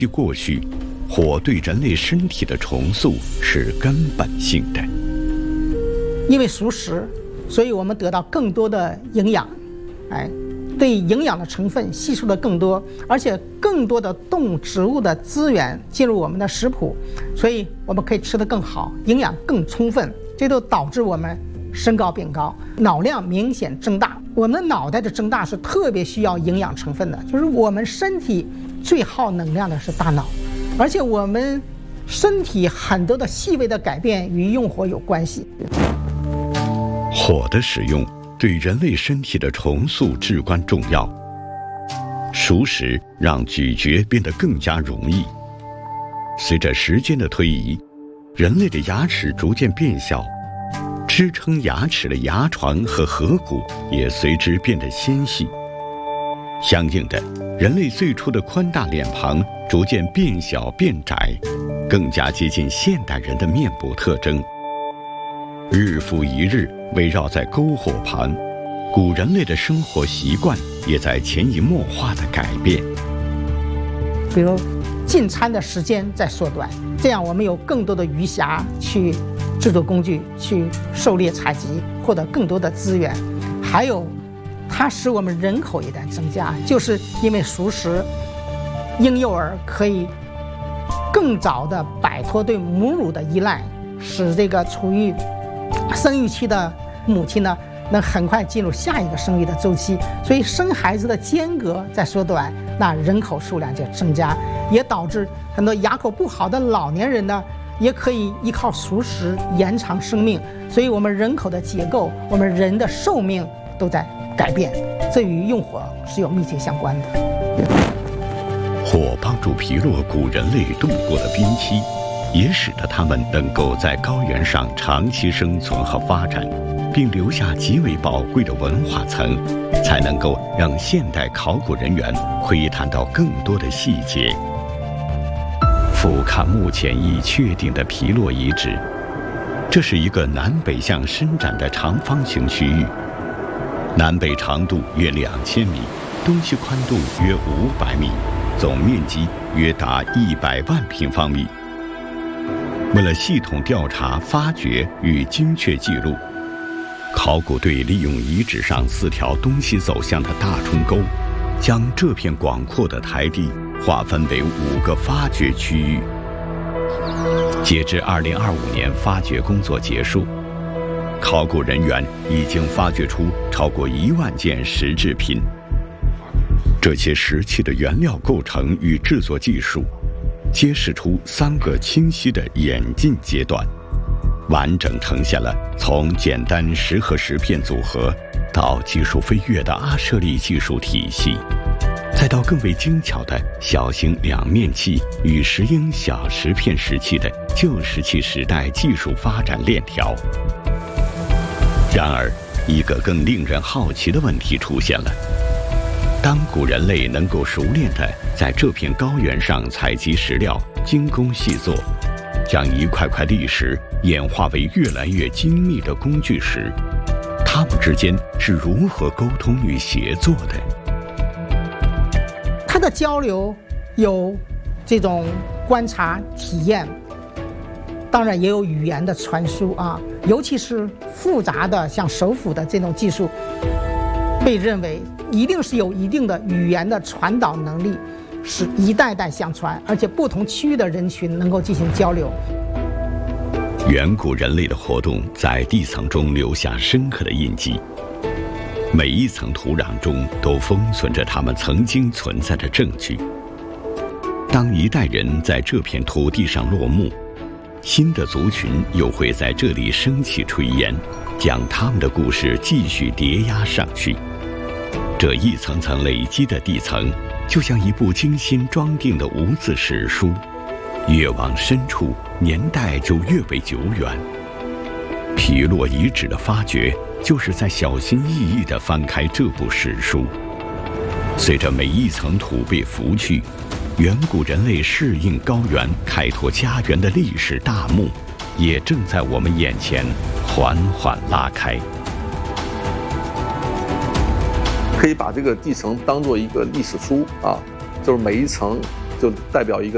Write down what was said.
过去，火对人类身体的重塑是根本性的。 因为熟食，所以我们得到更多的营养，对营养的成分吸收的更多，而且更多的动植物的资源进入我们的食谱，所以我们可以吃得更好，营养更充分，这都导致我们身高变高，脑量明显增大。我们脑袋的增大是特别需要营养成分的，就是我们身体最耗能量的是大脑，而且我们身体很多的细微的改变与用火有关系。 火的使用对人类身体的重塑至关重要。熟食让咀嚼变得更加容易。随着时间的推移，人类的牙齿逐渐变小，支撑牙齿的牙床和颌骨也随之变得纤细。相应的，人类最初的宽大脸庞逐渐变小变窄，更加接近现代人的面部特征。日复一日围绕在篝火旁，古人类的生活习惯也在潜移默化地改变。 比如进餐的时间在缩短，这样我们有更多的余暇去制作工具，去狩猎采集，获得更多的资源。还有它使我们人口也在增加，就是因为熟食，婴幼儿可以更早地摆脱对母乳的依赖，使这个处于生育期的母亲呢能很快进入下一个生育的周期，所以生孩子的间隔在缩短，那人口数量就增加，也导致很多牙口不好的老年人呢也可以依靠熟食延长生命。所以我们人口的结构，我们人的寿命都在改变，这与用火是有密切相关的。 火帮助皮洛古人类度过了冰期，也使得他们能够在高原上长期生存和发展，并留下极为宝贵的文化层，才能够让现代考古人员窥探到更多的细节。俯瞰目前已确定的皮洛遗址，这是一个南北向伸展的长方形区域，南北长度约2000米，东西宽度约500米，总面积约达100万平方米。为了系统调查、发掘与精确记录，考古队利用遗址上4条东西走向的大冲沟，将这片广阔的台地划分为5个发掘区域。截至2025年发掘工作结束，考古人员已经发掘出超过1万件石制品。这些石器的原料构成与制作技术，揭示出3个清晰的演进阶段，完整呈现了从简单石和石片组合到技术飞跃的阿舍利技术体系，再到更为精巧的小型2面器与10英小石片石器的旧石器时代技术发展链条。然而，一个更令人好奇的问题出现了：当古人类能够熟练地在这片高原上采集石料，精工细作，将一块块砾石演化为越来越精密的工具时，它们之间是如何沟通与协作的？ 它的交流有这种观察体验，当然也有语言的传输啊，尤其是复杂的像手斧的这种技术，被认为一定是有一定的语言的传导能力，是一代代相传，而且不同区域的人群能够进行交流。 远古人类的活动在地层中留下深刻的印记，每一层土壤中都封存着他们曾经存在的证据。当一代人在这片土地上落幕，新的族群又会在这里升起炊烟，将他们的故事继续叠压上去。这一层层累积的地层，就像一部精心装订的无字史书，越往深处，年代就越为久远。皮洛遗址的发掘，就是在小心翼翼地翻开这部史书。随着每一层土被拂去，远古人类适应高原、开拓家园的历史大幕，也正在我们眼前缓缓拉开。 可以把这个地层当做一个历史书啊，就是每一层就代表一个